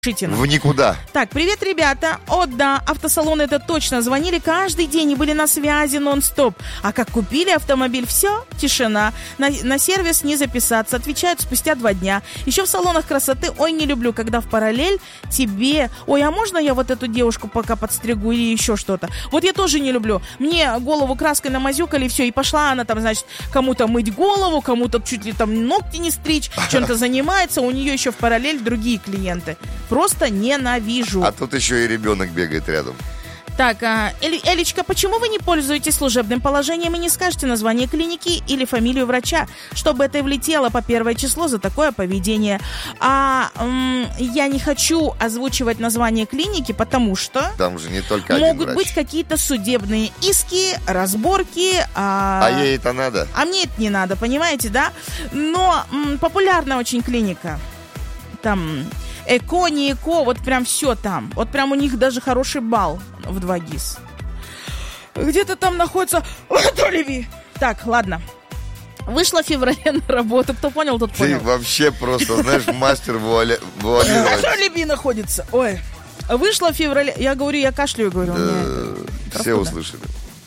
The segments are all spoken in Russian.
В никуда. Так, привет, ребята. О, да, автосалон это точно. Звонили каждый день и были на связи нон-стоп. А как купили автомобиль, все, тишина. На сервис не записаться. Отвечают спустя 2 дня. Еще в салонах красоты, ой, не люблю, когда в параллель тебе... Ой, а можно я вот эту девушку пока подстригу или еще что-то? Вот я тоже не люблю. Мне голову краской намазюкали, и все. И пошла она там, значит, кому-то мыть голову, кому-то чуть ли там ногти не стричь, чем-то занимается. У нее еще в параллель другие клиенты. Просто ненавижу. А тут еще и ребенок бегает рядом. Так, Элечка, почему вы не пользуетесь служебным положением и не скажете название клиники или фамилию врача, чтобы это влетело по 1 число за такое поведение? Я не хочу озвучивать название клиники, потому что там же не только один могут врач. быть какие-то судебные иски, разборки. А ей это надо? А мне это не надо, понимаете, да? Но популярная очень клиника. Там... Эко, не эко, вот прям все там. Вот прям у них даже хороший балл в 2 ГИС. Где-то там находится Анатолий. Так, ладно. Вышла в феврале на работу. Кто понял, тот понял. Ты вообще просто, знаешь, мастер вуалировать. Анатолий находится. Ой. Вышла в феврале. Я говорю, я кашляю, говорю. Все услышали.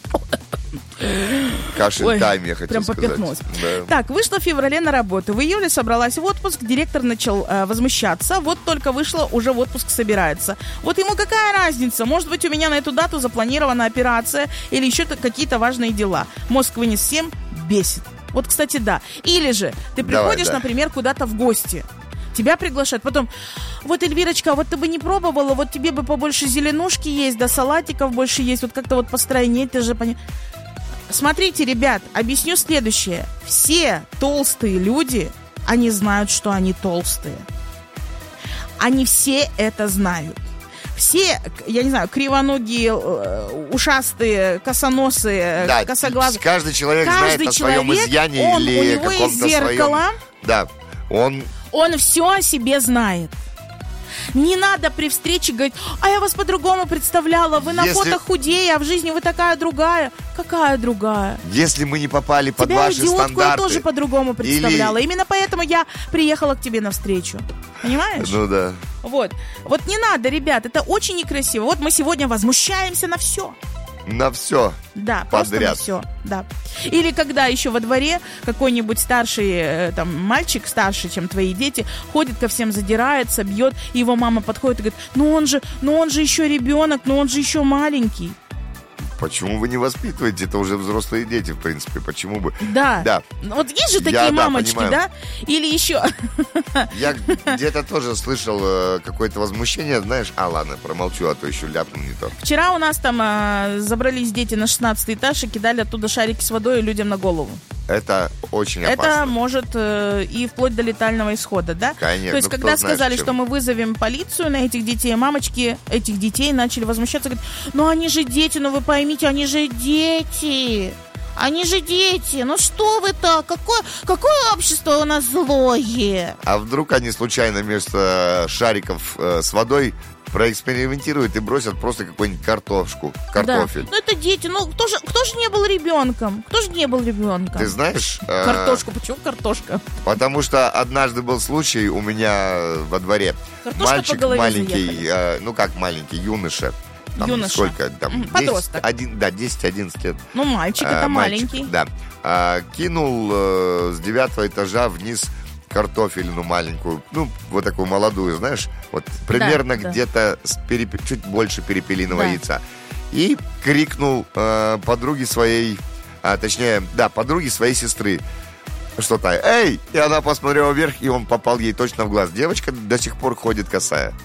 Кашель тайм, я хотел сказать. Прям поперхнулась. Да. Так, вышла в феврале на работу. В июле собралась в отпуск. Директор начал возмущаться. Вот только вышла, уже в отпуск собирается. Вот ему какая разница? Может быть, у меня на эту дату запланирована операция или еще какие-то важные дела. Мозг вынес всем, бесит. Вот, кстати, да. Или же ты приходишь, например, куда-то в гости. Тебя приглашают. Потом, вот, Эльвирочка, вот ты бы не пробовала, вот тебе бы побольше зеленушки есть, да салатиков больше есть, вот как-то вот постройнее, ты же понимаешь. Смотрите, ребят, объясню следующее. Все толстые люди, они знают, что они толстые. Они все это знают. Все, я не знаю, кривоногие, ушастые, косоносые, да, косоглазые. Каждый человек знает о своем изъяне или каком-то своем... У него есть зеркало. Да, он все о себе знает. Не надо при встрече говорить, а я вас по-другому представляла, вы на фото худее, а в жизни вы такая другая. Какая другая? Если мы не попали под ваши стандарты... Тебя, я тоже по-другому представляла. Именно поэтому я приехала к тебе навстречу. Понимаешь? Ну да. Вот не надо, ребят, это очень некрасиво. Вот мы сегодня возмущаемся на все. На все. Да, просто на все. Да. Или когда еще во дворе какой-нибудь старший там мальчик, старше, чем твои дети, ходит ко всем, задирается, бьет, и его мама подходит и говорит, ну он же еще ребенок, но он же еще маленький. Почему вы не воспитываете? Это уже взрослые дети, в принципе. Почему бы? Да. Вот есть же такие мамочки, да? Или еще... Я где-то тоже слышал какое-то возмущение, знаешь, ладно, промолчу, а то еще ляпну не то. Вчера у нас там забрались дети на 16 этаж и кидали оттуда шарики с водой людям на голову. Это очень опасно. Это может и вплоть до летального исхода, да? Конечно. То есть, когда сказали, что мы вызовем полицию на этих детей, мамочки этих детей начали возмущаться, говорят, ну они же дети, ну вы поймите, они же дети. Они же дети, ну что вы так? Какое общество у нас злое? А вдруг они случайно вместо шариков с водой проэкспериментируют и бросят просто какую-нибудь картошку, картофель. Да. Ну это дети, ну кто же не был ребенком? Кто же не был ребенком? Ты знаешь... Картошку, почему картошка? Потому что однажды был случай у меня во дворе. Картошка мальчик маленький, маленький, юноша. Там сколько? Там, подросток. 10-11 лет. Ну, мальчик это маленький. Да. Кинул с 9 этажа вниз картофелину маленькую, вот такую молодую, знаешь, вот примерно где-то чуть больше перепелиного яйца. И крикнул подруге своей, подруге своей сестры что-то, эй! И она посмотрела вверх, и он попал ей точно в глаз. Девочка до сих пор ходит косая.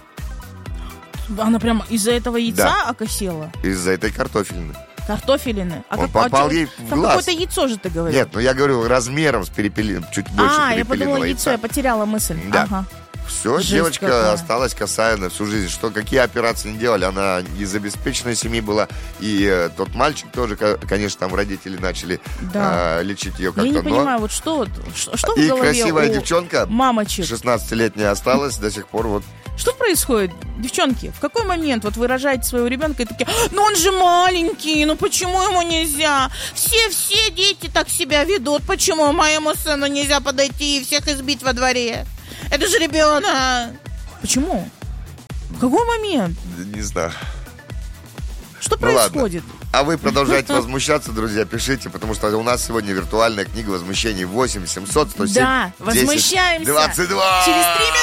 Она прямо из-за этого яйца окосела? Из-за этой картофелины. Он попал ей в глаз. Какое-то яйцо же ты говорил. Нет, я говорю размером с чуть больше перепелиного яйца. Я подумала яйцо, я потеряла мысль. Да. Ага. Все, Жесть девочка какая. осталась косая на всю жизнь. Какие операции не делали, она из обеспеченной семьи была. И тот мальчик тоже, конечно, там родители начали лечить ее как-то. Я не понимаю, вот что в голове И красивая девчонка, мамочек 16-летняя, осталась до сих пор вот. Что происходит, девчонки? В какой момент вот вы рожаете своего ребенка и такие, ну он же маленький, ну почему ему нельзя? Все дети так себя ведут, почему моему сыну нельзя подойти и всех избить во дворе? Это же ребенок. Почему? Какой момент? Не знаю. Что происходит? Ладно. А вы продолжайте возмущаться, друзья, пишите, потому что у нас сегодня виртуальная книга возмущений 8 700 107 Да, возмущаемся. 10 22. Через 3 минуты.